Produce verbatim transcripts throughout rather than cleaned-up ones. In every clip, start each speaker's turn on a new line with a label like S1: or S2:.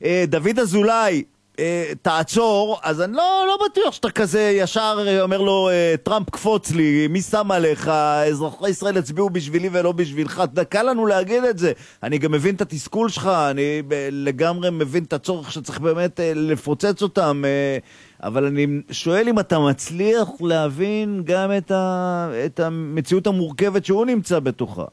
S1: אה, דוד אזולאי, אה, תעצור, אז אני לא, לא בטוח שאתה כזה ישר אה, אומר לו, אה, טראמפ קפוץ לי, מי שם עליך, אזרחי ישראל הצביעו בשבילי ולא בשבילך, דקה לנו להגיד את זה. אני גם מבין את התסכול שלך, אני ב- לגמרי מבין את הצורך שצריך באמת אה, לפוצץ אותם, אה, אבל אני שואל אם אתה מצליח להבין גם את, ה, את המציאות המורכבת שהוא נמצא בתוכה.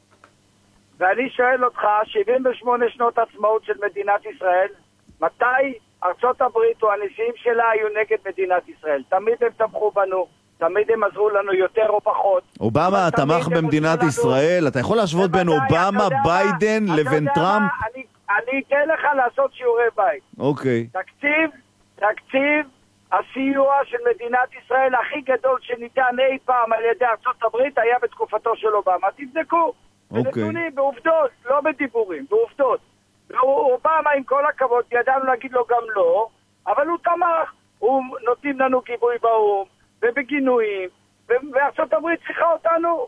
S2: ואני שואל אותך, שבעים ושמונה שנות עצמאות של מדינת ישראל, מתי ארצות הברית או הנשיאים שלה היו נגד מדינת ישראל? תמיד הם תמכו בנו, תמיד הם עזרו לנו יותר או פחות.
S1: אובמה תמך במדינת ישראל, אתה יכול להשוות בין אובמה, ביידן לבין טראמפ?
S2: אני, אני אתן לך לעשות שיעורי בית.
S1: אוקיי.
S2: תקציב, תקציב הסיוע של מדינת ישראל הכי גדול שניתן אי פעם על ידי ארצות הברית היה בתקופתו של אובמה. תבדקו. בנתונים, בעובדות, לא בדיבורים, בעובדות. אובמה, עם כל הכבוד, ידענו להגיד לו גם לא, אבל הוא תמך. הוא נותנים לנו גיבוי באום, ובגינויים, וארצות הברית צריכה אותנו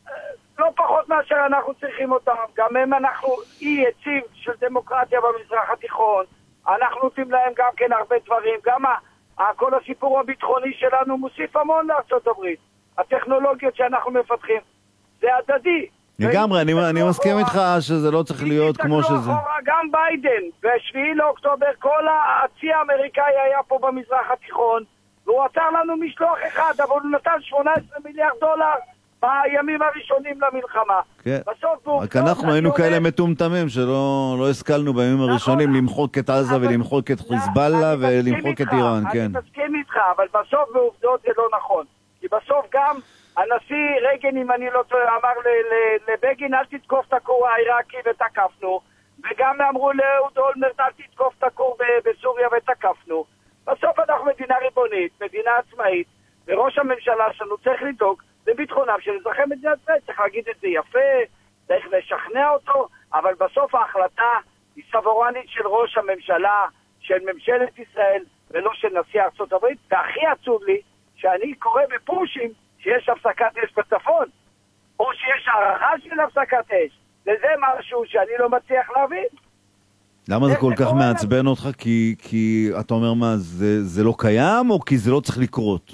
S2: לא פחות מאשר אנחנו צריכים אותם. גם הם אנחנו אי יציב של דמוקרטיה במזרח התיכון. אנחנו נותנים להם גם כן הרבה דברים. גם כל הסיפור הביטחוני שלנו מוסיף המון לארצות הברית. הטכנולוגיות שאנחנו מפתחים, זה הדדי.
S1: לגמרי, אני, אני מסכים איתך שזה לא צריך להיות כמו שזה.
S2: גם ביידן, בשביעי לאוקטובר, כל הצי האמריקאי היה פה במזרח התיכון, והוא עצר לנו משלוח אחד, אבל הוא נתן שמונה עשרה מיליארד דולר בימים הראשונים למלחמה.
S1: כן. רק אנחנו היינו כאלה מטומטמים שלא לא השכלנו בימים הראשונים למחוק את עזה ולמחוק את חיזבאללה ולמחוק את איראן.
S2: אני מסכים איתך, אבל בסוף בעובדות זה לא נכון. כי בסוף גם הנשיא רייגן, אם אני לא טועה, אמר לבגין, אל תתקוף את הכור העיראקי ותקפנו, וגם אמרו לאהוד אולמרט, אל תתקוף את הכור בסוריה ותקפנו. בסוף אנחנו מדינה ריבונית, מדינה עצמאית, וראש הממשלה שלנו צריך לדאוג לביטחונם של אזרחי מדינת ישראל. צריך להגיד את זה יפה, צריך לשכנע אותו, אבל בסוף ההחלטה היא סוברנית של ראש הממשלה, של ממשלת ישראל, ולא של נשיא ארצות הברית. והכי עצוב לי, שאני קורא בפושים שיש הפסקת אש בצפון, או שיש הערכה של הפסקת אש. וזה משהו שאני לא מצליח להבין.
S1: למה זה כל כך מעצבן אותך? כי, כי אתה אומר מה, זה, זה לא קיים, או כי זה לא צריך לקרות?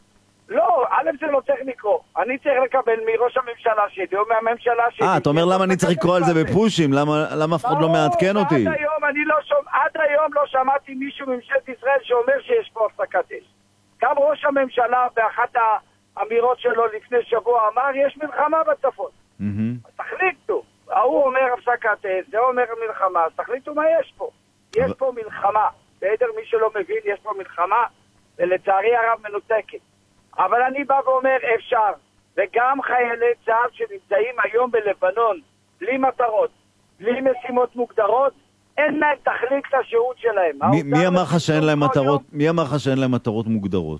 S2: לא, א' זה לא צריך לקרות. אני צריך לקבל מראש הממשלה שלי, או מהממשלה שלי.
S1: אה, אתה אומר למה אני צריך לקרוא על זה בפושים? למה, למה אף אחד לא מעדכן אותי?
S2: עד היום, אני לא שומע, עד היום לא שמעתי מישהו מממשלת ישראל שאומר שיש פה הפסקת אש. גם ראש הממשלה באחת האמירות שלו לפני שבוע אמר, יש מלחמה בצפון. אז תחליטו. הוא אומר הפסקת אש, זה אומר מלחמה, אז תחליטו מה יש פה. יש פה מלחמה. בעדר מי שלא מבין, יש פה מלחמה, ולצערי הרב מנותקת. אבל אני בא ואומר, אפשר. וגם חיילי צה"ל שנמצאים היום בלבנון, בלי מטרות, בלי משימות מוגדרות, אין להם תכלית לשהות שלהם.
S1: מי, מי אמר לך שאין להם מטרות, מי אמר לך שאין להם מטרות מוגדרות?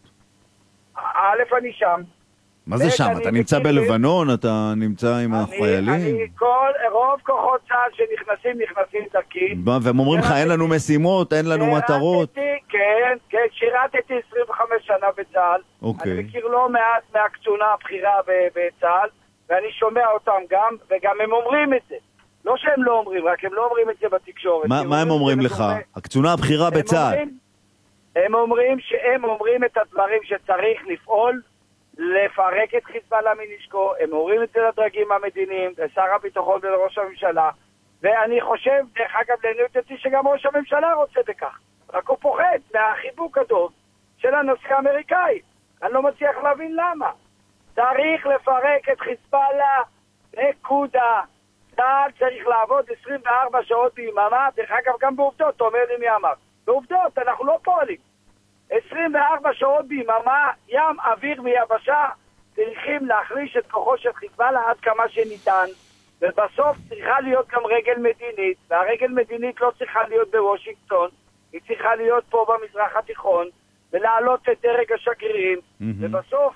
S2: א', אני שם.
S1: מה זה שם? אתה נמצא בלבנון? אתה נמצא עם החיילים?
S2: אני, כל, רוב כוחות צה"ל שנכנסים, נכנסים דרכי.
S1: והם אומרים לך, אין לנו משימות, אין לנו מטרות.
S2: כן, כן, שירתתי עשרים וחמש שנה בצה"ל. אני מכיר לא מעט מהקצונה הבכירה בצה"ל, ואני שומע אותם גם, וגם הם אומרים את זה. לא שהם לא אומרים, רק הם לא אומרים את זה בתקשורת.
S1: מה הם אומרים לך? הקצונה הבכירה בצה"ל.
S2: הם אומרים שהם אומרים את הדברים שצריך לפעול, לפרק את חיזבאללה מנשקו. הם אומרים את זה לדרגים המדיניים, לשר הביטחון ולראש הממשלה, ואני חושב, דרך אגב, לעניות דעתי שגם ראש הממשלה רוצה בכך. רק הוא פוחד מהחיבוק הדוב של הנשיא האמריקאי. אני לא מצליח להבין למה. צריך לפרק את חיזבאללה, נקודה. צה"ל צריך לעבוד עשרים וארבע שעות ביממה, דרך אגב גם בעובדות, אתה אומר לי מי אמר. בעובדות, אנחנו לא פועלים. עשרים וארבע שעות ביממה, ים, אוויר ויבשה, צריכים להחליש את כוחו של חיזבאללה עד כמה שניתן, ובסוף צריכה להיות גם רגל מדינית, והרגל מדינית לא צריכה להיות בוושינגטון, היא צריכה להיות פה במזרח התיכון, ולהעלות את דרג השגרירים, mm-hmm. ובסוף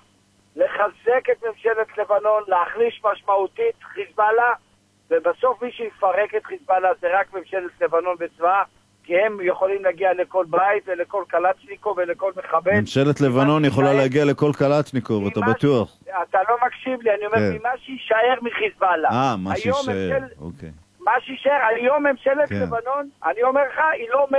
S2: לחזק את ממשלת לבנון, להחליש משמעותית חיזבאללה, ובסוף מי שיפרק את חיזבאללה זה רק ממשלת לבנון וצבאה, כי הם יכולים להגיע לכל בית ולכל קלצ'ניקוב ולכל מחבל. ממשלת
S1: לבנון יכולה להגיע לכל קלצ'ניקוב, אתה בטוח?
S2: אתה לא מקשיב לי, אני אומר, ממה שישאר מחיזבאללה.
S1: אה, מה שישאר, אוקיי.
S2: מה שישאר, היום ממשלת לבנון, אני אומר לך, היא לא